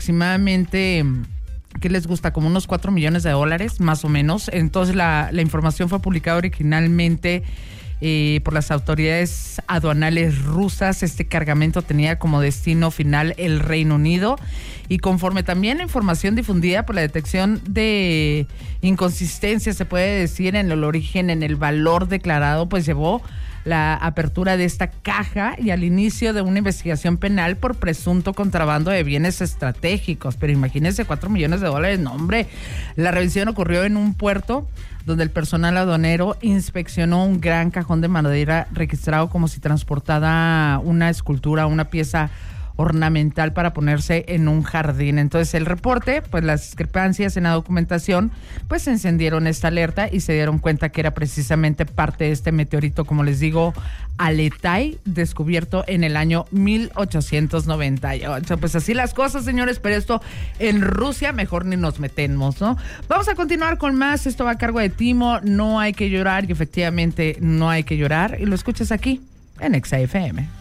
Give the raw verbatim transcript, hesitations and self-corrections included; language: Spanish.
aproximadamente, ¿qué les gusta? Como unos cuatro millones de dólares, más o menos. Entonces la, la información fue publicada originalmente eh, por las autoridades aduanales rusas. Este cargamento tenía como destino final el Reino Unido, y conforme también la información difundida por la detección de inconsistencias, se puede decir, en el origen, en el valor declarado, pues llevó la apertura de esta caja y al inicio de una investigación penal por presunto contrabando de bienes estratégicos. Pero imagínense, cuatro millones de dólares, no hombre. La revisión ocurrió en un puerto donde el personal aduanero inspeccionó un gran cajón de madera registrado como si transportara una escultura, una pieza ornamental para ponerse en un jardín. Entonces el reporte, pues las discrepancias en la documentación, pues encendieron esta alerta y se dieron cuenta que era precisamente parte de este meteorito, como les digo, Aletai, descubierto en el año mil ochocientos noventa y ocho. Pues así las cosas, señores, pero esto en Rusia mejor ni nos metemos, ¿no? Vamos a continuar con más. Esto va a cargo de Timo, No hay que llorar, y efectivamente no hay que llorar, y lo escuchas aquí en Exa F M.